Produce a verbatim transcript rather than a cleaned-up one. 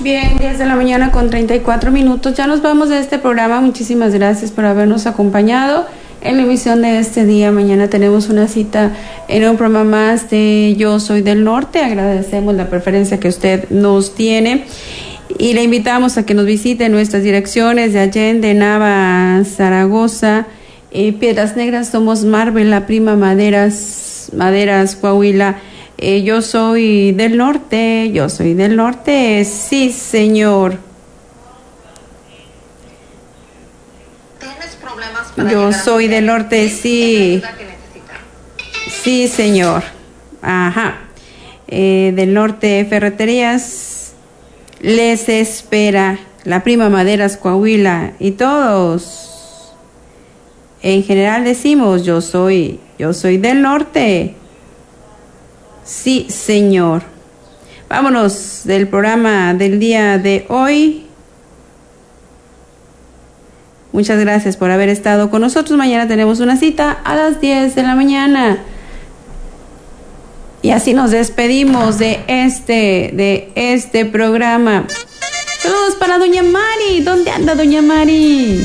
Bien, diez de la mañana con treinta y cuatro minutos. Ya nos vamos de este programa. Muchísimas gracias por habernos acompañado en la emisión de este día. Mañana tenemos una cita en un programa más de Yo Soy del Norte. Agradecemos la preferencia que usted nos tiene y le invitamos a que nos visite en nuestras direcciones de Allende, Nava, Zaragoza, eh, Piedras Negras. Somos Marvel, La Prima, Maderas, Maderas, Coahuila. Eh, yo soy del norte, yo soy del norte, sí, señor. ¿Tienes problemas para Yo llegar soy a del norte, sí. Es la ayuda que necesitas. Sí, señor. Ajá. Eh, del norte, Ferreterías, les espera. La Prima, Maderas, Coahuila y todos. En general decimos, yo soy, yo soy del norte. Sí, señor. Vámonos del programa del día de hoy. Muchas gracias por haber estado con nosotros. Mañana tenemos una cita a las diez de la mañana. Y así nos despedimos de este, de este programa. Saludos para doña Mari. ¿Dónde anda doña Mari?